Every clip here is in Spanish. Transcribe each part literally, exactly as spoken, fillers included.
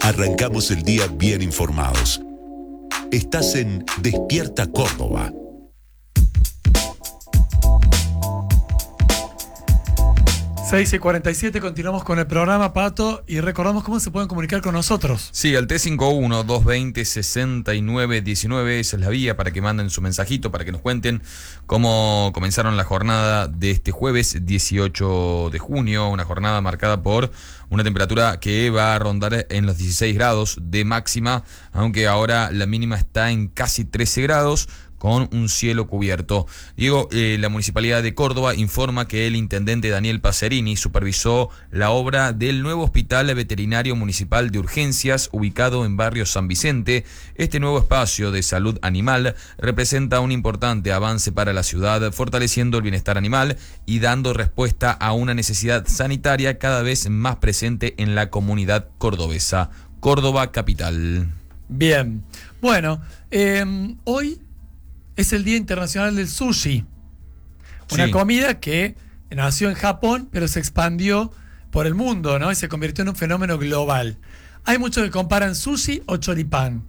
Arrancamos el día bien informados. Estás en Despierta Córdoba. seis y cuarenta y siete, continuamos con el programa, Pato, y recordamos cómo se pueden comunicar con nosotros. Sí, al T cincuenta y uno, doscientos veinte, sesenta y nueve diecinueve, esa es la vía para que manden su mensajito, para que nos cuenten cómo comenzaron la jornada de este jueves dieciocho de junio, una jornada marcada por una temperatura que va a rondar en los dieciséis grados de máxima, aunque ahora la mínima está en casi trece grados, con un cielo cubierto. Diego, eh, la Municipalidad de Córdoba informa que el intendente Daniel Pacerini supervisó la obra del nuevo Hospital Veterinario Municipal de Urgencias ubicado en barrio San Vicente. Este nuevo espacio de salud animal representa un importante avance para la ciudad, fortaleciendo el bienestar animal y dando respuesta a una necesidad sanitaria cada vez más presente en la comunidad cordobesa. Córdoba capital. Bien, bueno, eh, hoy es el Día Internacional del Sushi, una Sí. comida que nació en Japón, pero se expandió por el mundo, ¿no? Y se convirtió en un fenómeno global. Hay muchos que comparan sushi o choripán.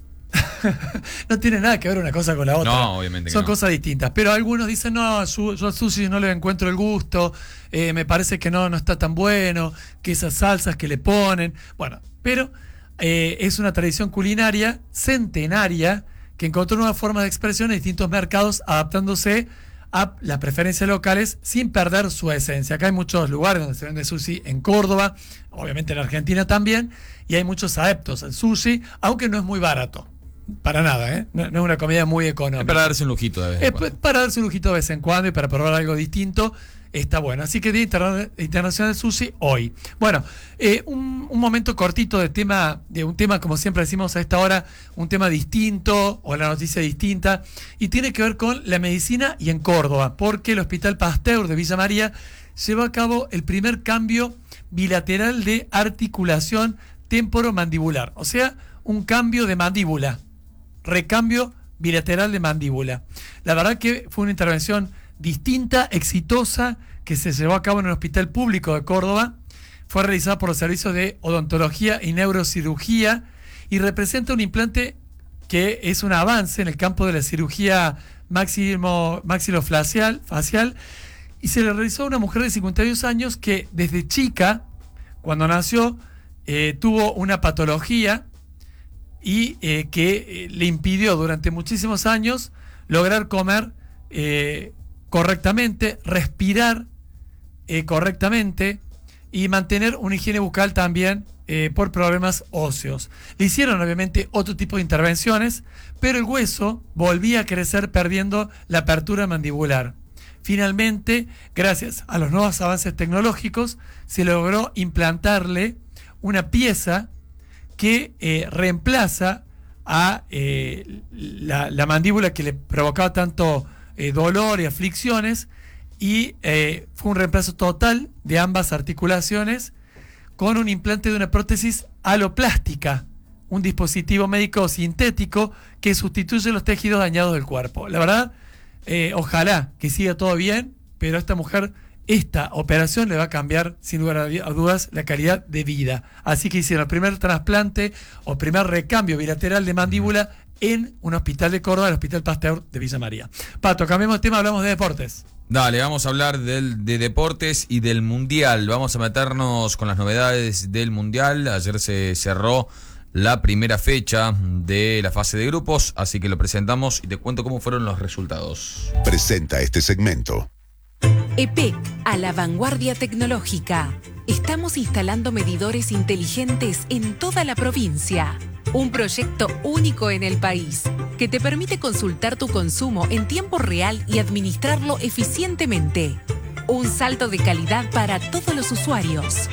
No tiene nada que ver una cosa con la otra. No, obviamente que Son no. cosas distintas. Pero algunos dicen, no, yo al sushi no le encuentro el gusto, eh, me parece que no, no está tan bueno, que esas salsas que le ponen. Bueno, pero eh, es una tradición culinaria centenaria que encontró nuevas formas de expresión en distintos mercados, adaptándose a las preferencias locales sin perder su esencia. Acá hay muchos lugares donde se vende sushi, en Córdoba, obviamente en Argentina también, y hay muchos adeptos al sushi, aunque no es muy barato. Para nada, ¿eh? No, no es una comida muy económica. Es para darse un lujito de vez en Es cuando. para darse un lujito de vez en cuando y para probar algo distinto. Está bueno. Así que Día Interna- Internacional del Sushi hoy. Bueno, eh, un, un momento cortito de tema, de un tema, como siempre decimos a esta hora, un tema distinto o la noticia distinta, y tiene que ver con la medicina y en Córdoba, porque el Hospital Pasteur de Villa María lleva a cabo el primer cambio bilateral de articulación temporomandibular, o sea, un cambio de mandíbula, recambio bilateral de mandíbula. La verdad que fue una intervención distinta, exitosa, que se llevó a cabo en el Hospital Público de Córdoba. Fue realizada por los servicios de odontología y neurocirugía y representa un implante que es un avance en el campo de la cirugía máximo, maxilofacial facial, y se le realizó a una mujer de cincuenta y dos años que desde chica, cuando nació, eh, tuvo una patología y eh, que eh, le impidió durante muchísimos años lograr comer eh, correctamente, respirar eh, correctamente y mantener una higiene bucal también eh, por problemas óseos. Le hicieron obviamente otro tipo de intervenciones, pero el hueso volvía a crecer perdiendo la apertura mandibular. Finalmente, gracias a los nuevos avances tecnológicos, se logró implantarle una pieza que eh, reemplaza a eh, la, la mandíbula que le provocaba tanto eh, dolor y aflicciones, y eh, fue un reemplazo total de ambas articulaciones con un implante de una prótesis aloplástica, un dispositivo médico sintético que sustituye los tejidos dañados del cuerpo. La verdad, eh, ojalá que siga todo bien, pero a esta mujer esta operación le va a cambiar sin lugar a dudas la calidad de vida. Así que hicieron el primer trasplante o primer recambio bilateral de mandíbula en un hospital de Córdoba, el Hospital Pasteur de Villa María. Pato, cambiemos de tema, hablamos de deportes. Dale, vamos a hablar del, de deportes y del Mundial. Vamos a meternos con las novedades del Mundial. Ayer se cerró la primera fecha de la fase de grupos, así que lo presentamos y te cuento cómo fueron los resultados. Presenta este segmento. E P E C, a la vanguardia tecnológica. Estamos instalando medidores inteligentes en toda la provincia. Un proyecto único en el país que te permite consultar tu consumo en tiempo real y administrarlo eficientemente. Un salto de calidad para todos los usuarios.